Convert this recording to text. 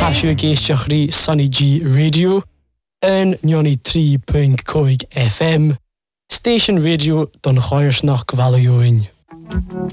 Táisiú géisteach rí Sunny G Radio an 93.5 FM, Station Radio don Cháirsnach Ghailúin.